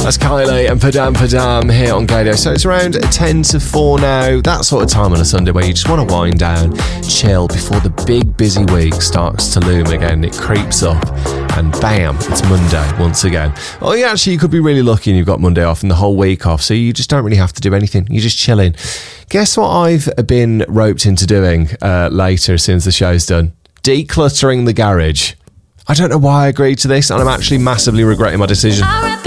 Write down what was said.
That's Kylie and Padam here on Gadio. So it's around 10 to 4 now, that sort of time on a Sunday where you just want to wind down, chill before the big busy week starts to loom again. It creeps up and bam, it's Monday once again. Oh yeah, actually you could be really lucky and you've got Monday off and the whole week off, so you just don't really have to do anything. You're just chilling. Guess what I've been roped into doing later since the show's done? Decluttering the garage. I don't know why I agreed to this and I'm actually massively regretting my decision.